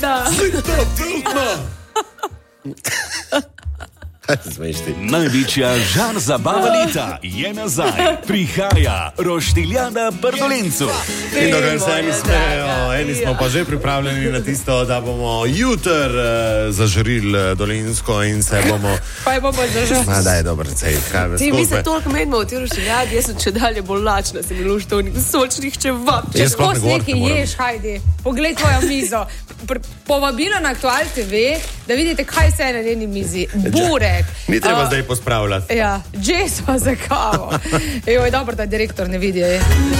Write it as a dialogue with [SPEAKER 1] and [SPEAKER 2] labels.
[SPEAKER 1] Največja žar zabava leta je nazaj. Prihaja Roštiljada Prdolencu.
[SPEAKER 2] In dokaj se eni smejo, eni smo pa že pripravljeni na tisto, da bomo jutr zažrili Dolenjsko in se bomo...
[SPEAKER 3] Pa je bomo zažrli.
[SPEAKER 2] Da je dober cej.
[SPEAKER 3] Ti mi se toliko menimo v tej Roštiljadi, jaz sem če dalje bolj lačna, se mi luš to sočnih čevap.
[SPEAKER 2] Jaz sploh ne govorim,
[SPEAKER 3] Ko ješ, hajdi, pogled tvojo mizo. Povabilo na Aktual TV, da vidite, kaj se je na njeni mizi. Burek.
[SPEAKER 2] Ni treba zdaj pospravljati.
[SPEAKER 3] Ja, džesva za kavo. Evo, je dobro, da direktor ne vidi.